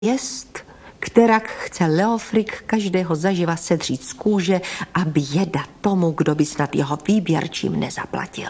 Jest, kterak chce Leofrik každého zaživa sedřít z kůže a běda tomu, kdo by snad jeho výběrčím nezaplatil.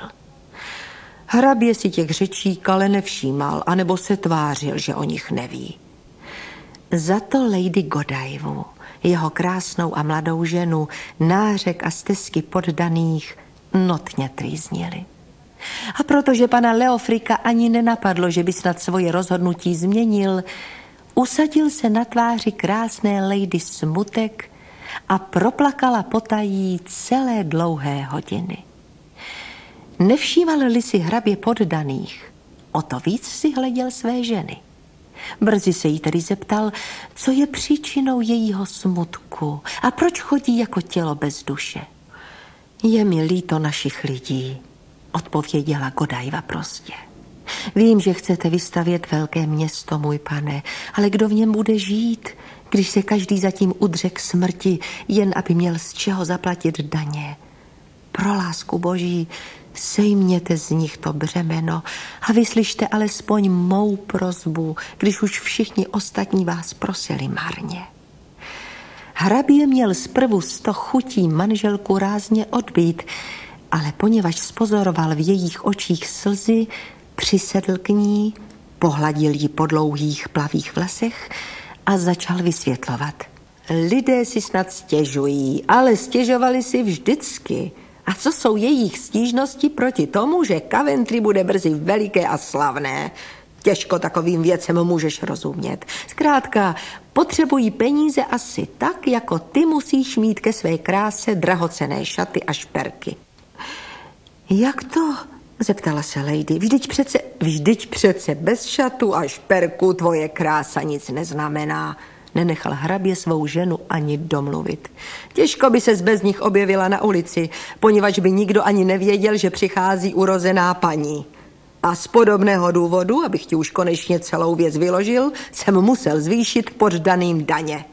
Hrabě si těch řečí ale nevšímal, anebo se tvářil, že o nich neví. Za to Lady Godivu, jeho krásnou a mladou ženu, nářek a stesky poddaných notně trýznili. A protože pana Leofrika ani nenapadlo, že by snad svoje rozhodnutí změnil, usadil se na tváři krásné lady smutek a proplakala potají celé dlouhé hodiny. Nevšímal-li si hrabě poddaných, o to víc si hleděl své ženy. Brzy se jí tedy zeptal, co je příčinou jejího smutku a proč chodí jako tělo bez duše. Je mi líto našich lidí, odpověděla Godiva prostě. Vím, že chcete vystavět velké město, můj pane, ale kdo v něm bude žít, když se každý zatím udře k smrti, jen aby měl z čeho zaplatit daně? Pro lásku boží, sejměte z nich to břemeno a vyslyšte alespoň mou prosbu, když už všichni ostatní vás prosili marně. Hrabě měl zprvu 100 chutí manželku rázně odbít, ale poněvadž spozoroval v jejich očích slzy, přisedl k ní, pohladil ji po dlouhých plavých vlasech a začal vysvětlovat. Lidé si snad stěžují, ale stěžovali si vždycky. A co jsou jejich stížnosti proti tomu, že Coventry bude brzy veliké a slavné? Těžko takovým věcem můžeš rozumět. Zkrátka, potřebují peníze asi tak, jako ty musíš mít ke své kráse drahocenné šaty a šperky. Jak to? Zeptala se lady. Vždyť přece bez šatu a šperku tvoje krása nic neznamená. Nenechal hrabě svou ženu ani domluvit. Těžko by ses bez nich objevila na ulici, poněvadž by nikdo ani nevěděl, že přichází urozená paní. A z podobného důvodu, abych ti už konečně celou věc vyložil, jsem musel zvýšit poddaným daně.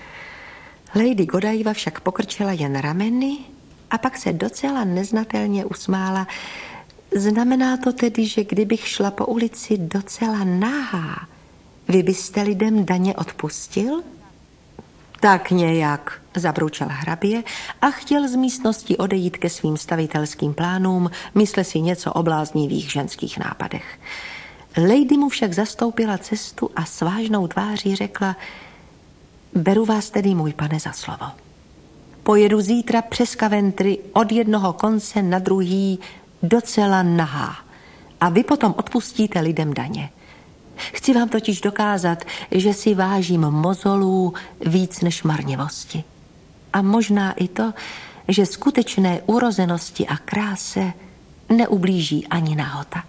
Lady Godiva však pokrčila jen rameny a pak se docela neznatelně usmála. Znamená to tedy, že kdybych šla po ulici docela nahá, vy byste lidem daně odpustil? Tak nějak, zabručel hrabě a chtěl z místnosti odejít ke svým stavitelským plánům, mysle si něco o bláznivých ženských nápadech. Lady mu však zastoupila cestu a s vážnou tváří řekla, beru vás tedy, můj pane, za slovo. Pojedu zítra přes Coventry od jednoho konce na druhý docela nahá a vy potom odpustíte lidem daně. Chci vám totiž dokázat, že si vážím mozolů víc než marnivosti. A možná i to, že skutečné urozenosti a kráse neublíží ani nahota.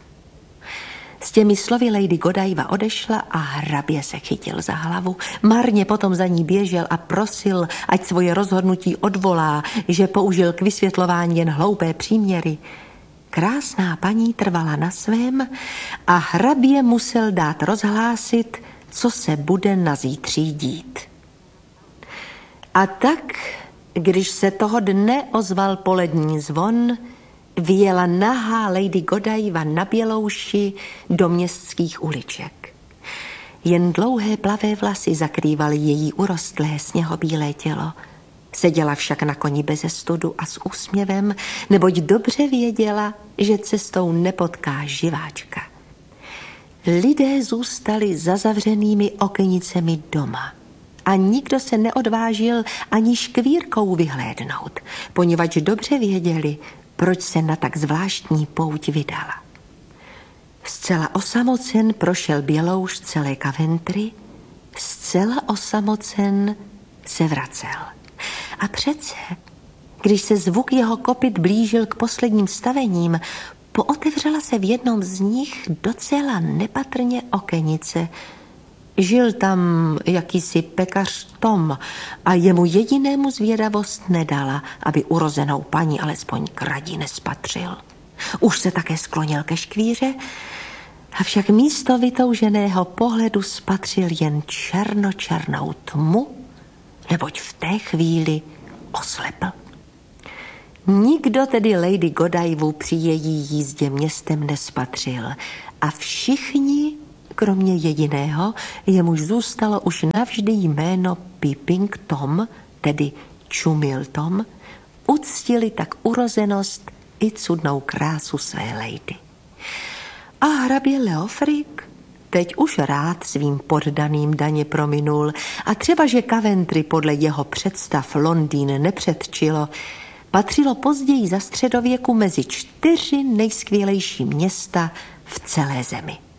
S těmi slovy Lady Godiva odešla a hrabě se chytil za hlavu. Marně potom za ní běžel a prosil, ať svoje rozhodnutí odvolá, že použil k vysvětlování jen hloupé příměry. Krásná paní trvala na svém a hrabě musel dát rozhlásit, co se bude na zítří dít. A tak, když se toho dne ozval polední zvon, vyjela nahá Lady Godiva na bělouši do městských uliček. Jen dlouhé plavé vlasy zakrývaly její urostlé sněhobílé tělo. Seděla však na koni beze studu a s úsměvem, neboť dobře věděla, že cestou nepotká živáčka. Lidé zůstali za zavřenými okenicemi doma a nikdo se neodvážil ani škvírkou vyhlédnout, poněvadž dobře věděli, proč se na tak zvláštní pouť vydala. Zcela osamocen prošel bělouš celé Coventry, zcela osamocen se vracel. A přece, když se zvuk jeho kopyt blížil k posledním stavením, pootevřela se v jednom z nich docela nepatrně okenice. Žil tam jakýsi pekař Tom a jemu jedinému zvědavost nedala, aby urozenou paní alespoň k radi nespatřil. Už se také sklonil ke škvíře, avšak místo vytouženého pohledu spatřil jen černočernou tmu, neboť v té chvíli oslepl. Nikdo tedy Lady Godivu při její jízdě městem nespatřil a všichni kromě jediného, jemuž zůstalo už navždy jméno Peeping Tom, tedy Čumil Tom, uctili tak urozenost i cudnou krásu své lady. A hrabě Leofric teď už rád svým poddaným daně prominul a třeba, že Coventry podle jeho představ Londýn nepředčilo, patřilo později za středověku mezi 4 nejskvělejší města v celé zemi.